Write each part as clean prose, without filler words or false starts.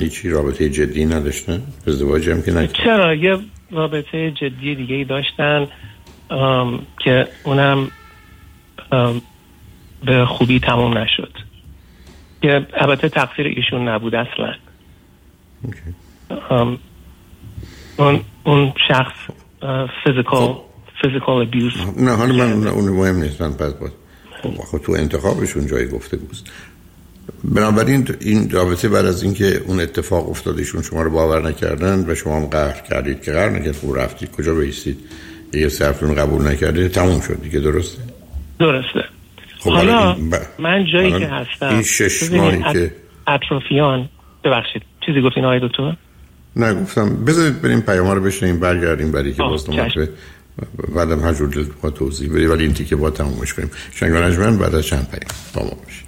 قبلی چی رابطه جدی نداشتن؟ ازدواج هم که نکردن؟ چرا یه رابطه جدی دیگه ای داشتن که اونم به خوبی تموم نشد، که البته تقصیر ایشون نبود اصلا. اون شخص physical abuse. نه حالا من اون مهم نیست، من پس باید خب تو انتخابشون جایی گفته بود. بنابراین این رابطه بعد از اینکه اون اتفاق افتادشون شما رو باور نکردن و شما هم قهر کردید که قهر نکرد، خب رفتید کجا بیستید، یه صرفتون قبول نکرده، تموم شد دیگه. درسته؟ خب حالا من جایی که هستم این 6 ماهی که اطرافیان، ببخشید چیزی گفتین آقای دکتر؟ نه گفتم بذارید بریم پیام‌ها رو بشنیم برگردیم برای که باز تو بعدم هر جور دل با توضیح بدید، ولی این تیکه با تمومش کنیم. شنگانجمن بعد از چند پیام با ما باشید.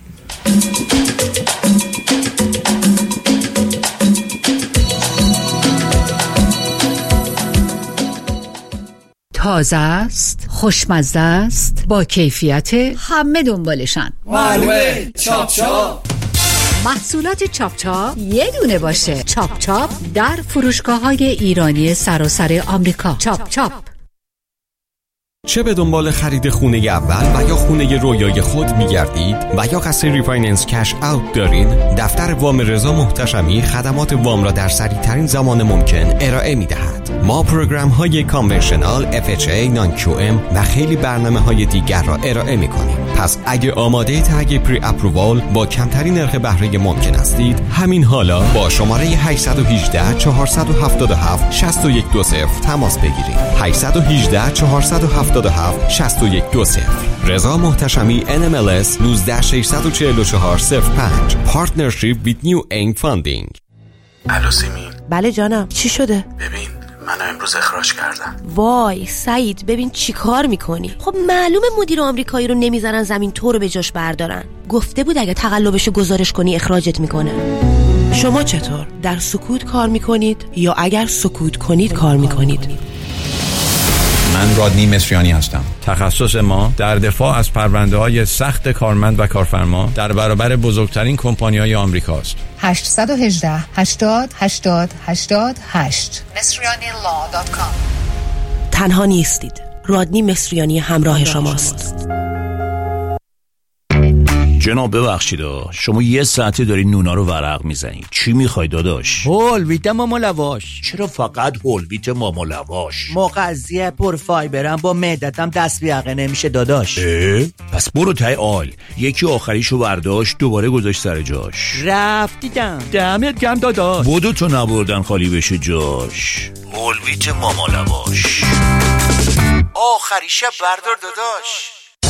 تازه است، خوشمزه است، با کیفیت، همه دنبالشن. معلومه چاپ چاپ. محصولات چاپ چاپ یه دونه باشه. چاپ چاپ در فروشگاه‌های ایرانی سراسر آمریکا. چاپ چاپ. چه به دنبال خرید خونه اول و یا خونه رویای خود می‌گردید و یا قصد ریفایننس کش اوت دارید، دفتر وام رضا محتشمی خدمات وام را در سریع‌ترین زمان ممکن ارائه می‌دهد. ما پروگرام‌های کانونشنال، FHA، نان QM و خیلی برنامه‌های دیگر را ارائه می‌کنیم. پس اگه آماده تگ پری اپرووال با کمترین نرخ بهره ممکن هستید، همین حالا با شماره 818 477 6120 تماس بگیرید. 818 477 6120. رضا محتشمی NMLS 1964405. Partnership with New Aim Funding. الو سیمین. بله جانم، چی شده؟ ببین منو امروز اخراج کردن. وای سعید، ببین چی کار میکنی؟ خب معلومه مدیر آمریکایی رو نمیذارن زمین تو رو به جاش بردارن. گفته بود اگه تقلبشو گزارش کنی اخراجت میکنه. شما چطور؟ در سکوت کار میکنید یا اگر سکوت کنید کار میکنید؟ من رادنی مصریانی هستم. تخصص ما در دفاع از پرونده‌های سخت کارمند و کارفرما در برابر بزرگترین کمپانی‌های آمریکاست. 818 80 80 88 مصریanilaw.com. تنها نیستید. رادنی مصریانی همراه شماست. جناب ببخشید شما یه ساعته داری نونا رو ورق میزنید. چی میخوای داداش؟ هول ویت ماما لواش. چرا فقط هول ویت ماما لواش؟ مغذیه پر فایبرم، با معدتم دست بیاقه نمیشه داداش. پس برو تای آل. یکی آخریشو برداشت دوباره گذاشت سر جاش. رفتیدم. دمت گرم داداش. بودو تو نبردن خالی بشه جاش. هول ویت ماما لواش. آخریشه بردار داداش.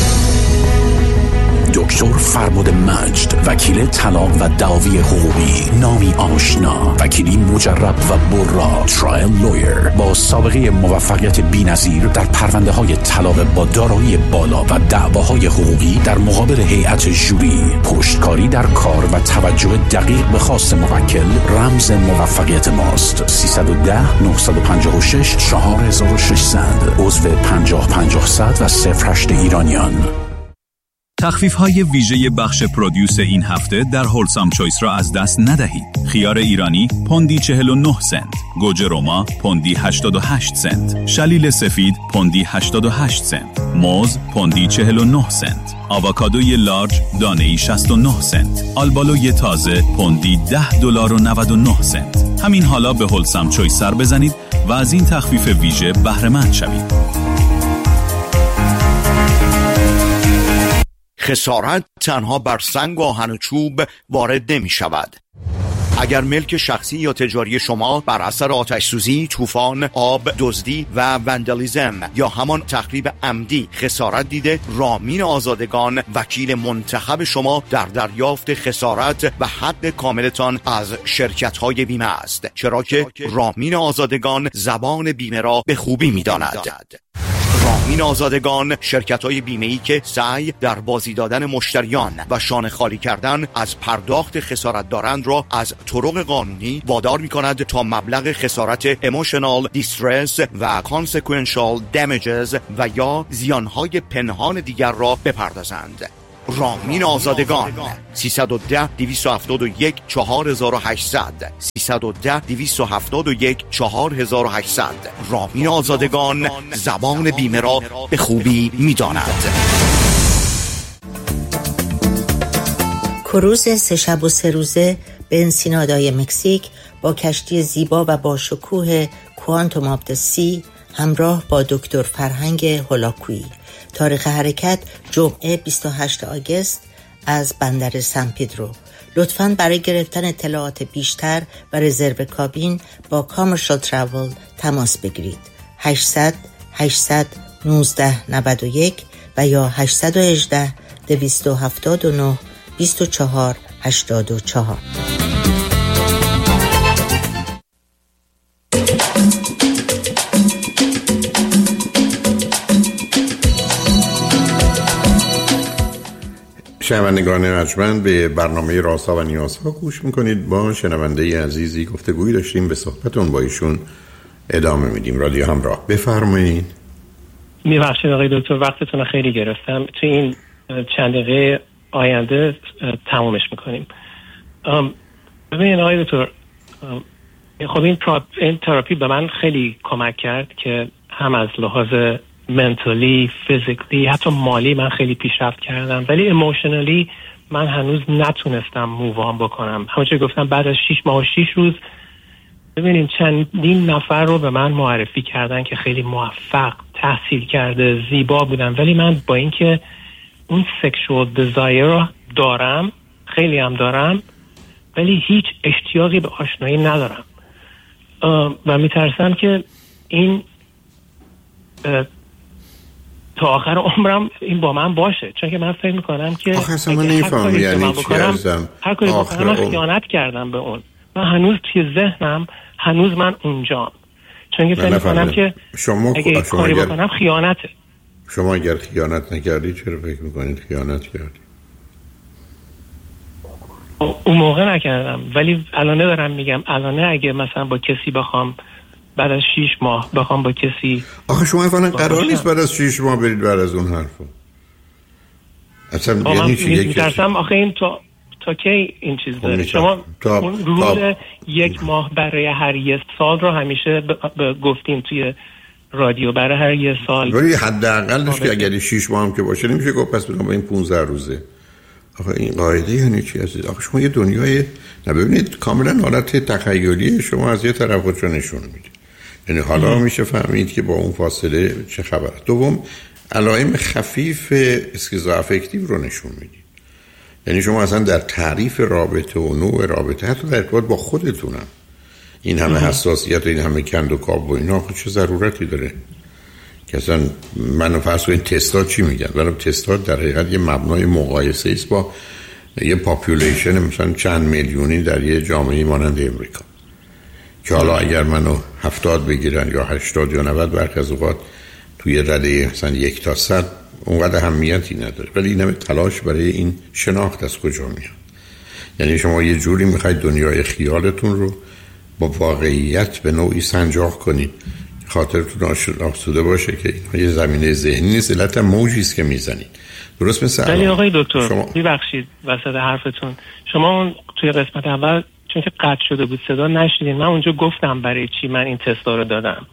دکتر فرمود مجد، وکیل طلاق و دعاوی حقوقی، نامی آشنا، وکیلی مجرب و برا، ترایل لویر با سابقه موفقیت بی‌نظیر در پرونده‌های طلاق با دارایی بالا و دعواهای حقوقی در مقابل هیئت ژوری، پشتکاری در کار و توجه دقیق به خواست موکل رمز موفقیت ماست. 310 956 4600 عضو 50-50 و 08 ایرانیان. تخفیف‌های ویژه بخش پرودیوس این هفته در هولسام چویس را از دست ندهید. خیار ایرانی پوندی 49 سنت، گوجه روما پوندی 88 سنت، شلیل سفید پوندی 88 سنت، موز پوندی 49 سنت، آووکادوی لارج دانه‌ای 69 سنت، آلبالوی تازه پوندی $10.99. همین حالا به هولسام چویس سر بزنید و از این تخفیف ویژه بهره مند شوید. خسارت تنها بر سنگ و آهن و چوب وارد نمی شود. اگر ملک شخصی یا تجاری شما بر اثر آتش سوزی، طوفان، آب، دزدی و وندالیزم یا همان تخریب عمدی خسارت دیده، رامین آزادگان وکیل منتخب شما در دریافت خسارت و حق کاملتان از شرکت‌های بیمه است، چرا که رامین آزادگان زبان بیمه را به خوبی می‌داند. رامین آزادگان شرکت‌های بیمه‌ای که سعی در بازی دادن مشتریان و شانه خالی کردن از پرداخت خسارت دارند را از طرق قانونی وادار می‌کند تا مبلغ خسارت emotional distress و consequential damages و یا زیانهای پنهان دیگر را بپردازند. رامین آزادگان. 310-271-4800 310-271-4800. رامین آزادگان زبان بیمه را به خوبی می‌داند. کروز 3 شب و 3 روزه به انسینادای مکزیک با کشتی زیبا و با شکوه کوانتوم آف د سی همراه با دکتر فرهنگ هولاکویی. تاریخ حرکت جمعه 28 آگوست از بندر سن پدرو. لطفاً برای گرفتن اطلاعات بیشتر و رزرو کابین با کامرشال تراول تماس بگیرید. 800 819 91 و یا 818 279 24 84. شنوندگان ارجمند به برنامه رازها و نیازها گوش میکنید. با شنونده عزیزی گفتگویی داشتیم، به صحبتون با ایشون ادامه میدیم. رادیو همراه، بفرمایید. میبخشید آقای دکتر، وقتتون خیلی گرفتم. تو این چند دقیقه آینده تمومش میکنیم. ببینید آقای دکتر، خب این تراپی به من خیلی کمک کرد که هم از لحاظ منتالی، فیزیکلی، حتی مالی من خیلی پیشرفت کردم، ولی ایموشنالی من هنوز نتونستم مووان بکنم. همونجوری گفتم بعد از 6 ماه و 6 روز ببینید چندین نفر رو به من معرفی کردن که خیلی موفق، تحصیل کرده، زیبا بودن، ولی من با اینکه اون سکشوال دیزایر رو دارم، خیلی هم دارم، ولی هیچ اشتیاقی به آشنایی ندارم و میترسم که این تا آخر عمرم این با من باشه، چون که من فکر میکنم که آخه اصلا من نمیفهم یعنی چی ازم هر کاری بکنم من خیانت کردم به اون. من هنوز توی ذهنم هنوز من اونجام، چون که فکر میکنم که اگه کاری بکنم خیانته. شما اگر خیانت نکردی چرا فکر میکنید خیانت کردی؟ اون موقع نکردم، ولی الانه دارم میگم، الانه اگه مثلا با کسی بخوام بعد از 6 ماه بخوام با کسی، آخه شما فعلا قرار نیست بعد از 6 ماه برید بعد از اون حرفو. اصلا یعنی چی؟ میترسم آخه این تا کی این چیز داره؟ شما اون رول 1 ماه برای هر 1 سال رو همیشه گفتین توی رادیو، برای هر 1 سال. ولی حداقلش که اگر 6 ماه هم که باشه نمیشه گفت پس بدون این 15 روزه. آخه این قاعده یعنی چی عزیز؟ آخه شما یه دنیای ببینید کاملا حالت تخیلی شما از یه طرف خودشو نشون میده. یعنی حالا میشه فهمید که با اون فاصله چه خبره. دوم، علائم خفیف اسکیزوافکتیو رو نشون میدی. یعنی شما اصلا در تعریف رابطه و نوع رابطه، حتی در ارتباط با خودتونم، این همه حساسیت و این همه کند و کاب و اینا چه ضرورتی داره؟ که اصلا من فرض کنید تستا چی میگن؟ برای تستا در حقیقت یه مبنای مقایسه است با یه پاپولیشن مثلا چند میلیونی در یه جامعه مانند امریکا، که حالا اگر منو 70 بگیرن یا 80 یا 90 برخی از اوقات توی رده مثلا 1 تا 100 اونقدر اهمیتی نداره، ولی این همه تلاش برای این شناخت از کجا میاد؟ یعنی شما یه جوری میخواید دنیای خیالتون رو با واقعیت به نوعی سنجاق کنید خاطرتون آسوده باشه که این یه زمینه ذهنی نیست، علت موجی است که میزنید. درست مثل ولی آقای دکتر ببخشید وسط حرفتون، شما اون توی قسمت اول چون که قطع شده بود صدا نشیدین، من اونجا گفتم برای چی من این تستا رو دادم.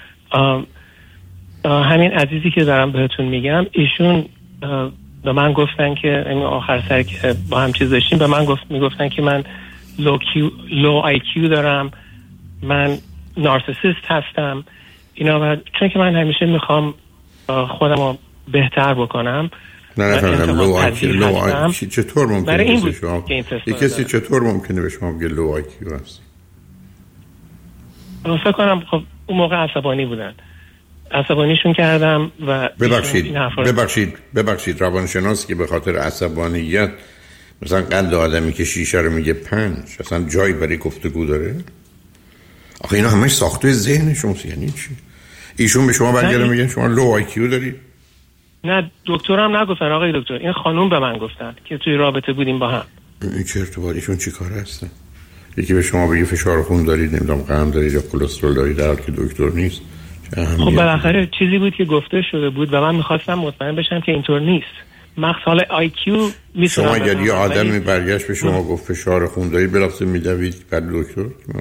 همین عزیزی که دارم بهتون میگم، ایشون به من گفتن که این آخر سر که با هم چیز داشتیم به من میگفتن که من لو آی کیو دارم، من نارسیسیست هستم اینا، و چون که من همیشه میخوام خودم رو بهتر بکنم. نه نفهمیدم لو آی کیو چطور ممکنه به شما یک کسی چطور ممکنه به شما بگه لو آی کیو هست؟ فکر کنم خب اون موقع عصبانی بودن، عصبانیشون کردم و ببخشید روانشناسی که به خاطر عصبانیت مثلا قد آدمی که شیشه رو میگه 5 اصلا جایی برای گفتگو داره؟ آخه اینا همش ساختوی ذهن شماست. یعنی چی؟ ایشون به شما برگرده میگن شما لو آی کیو دارید؟ نه دکترم نگفتن آقای دکتر، این خانوم به من گفتن که توی رابطه بودیم با هم. این چه ارتباطیشون چی کار هستن؟ یکی به شما بگه فشار خون دارید، نمیدونم قند دارید یا کلسترول دارید در حالی که دکتر نیست. خب بالاخره چیزی بود که گفته شده بود و من میخواستم مطمئن بشم که اینطور نیست. مخص حال آی کیو میتونم. شما اگر یه آدمی برگشت به شما گفت فشار خون داری بلافاصله میدوید بعد دکتر؟